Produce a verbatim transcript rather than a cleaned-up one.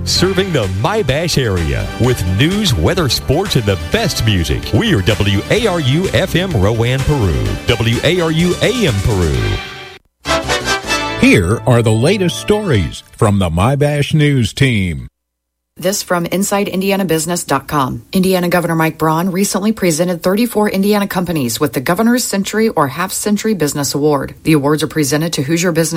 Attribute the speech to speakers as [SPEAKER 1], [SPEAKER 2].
[SPEAKER 1] serving the My-Bash area with news, weather, sports, and the best music. We are W A R U F M Rowan, Peru. W A R U A M Peru.
[SPEAKER 2] Here are the latest stories from the My-Bash News team.
[SPEAKER 3] This from Inside Indiana Business dot com. Indiana Governor Mike Braun recently presented thirty-four Indiana companies with the Governor's Century or Half Century Business Award. The awards are presented to Hoosier business